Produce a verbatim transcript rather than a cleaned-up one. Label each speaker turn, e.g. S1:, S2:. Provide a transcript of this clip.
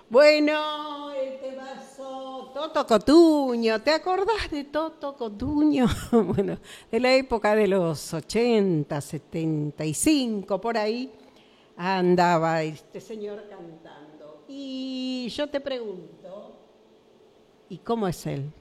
S1: Bueno, el temazo Toto Cotuño, ¿te acordás de Toto Cotuño? Bueno, de la época de los ochenta, setenta y cinco, por ahí andaba este señor cantando. Y yo te pregunto, ¿y cómo es él?